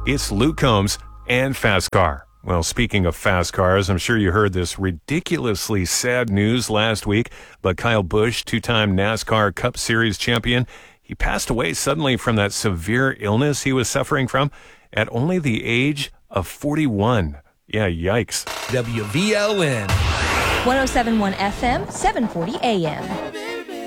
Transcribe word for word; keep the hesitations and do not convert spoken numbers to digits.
It's Luke Combs and Fast Car. Well, speaking of fast cars, I'm sure you heard this ridiculously sad news last week, but Kyle Busch, two-time NASCAR Cup Series champion, he passed away suddenly from that severe illness he was suffering from at only the age of forty-one. Yeah, yikes. W V L N. one oh seven point one F M, seven forty A M.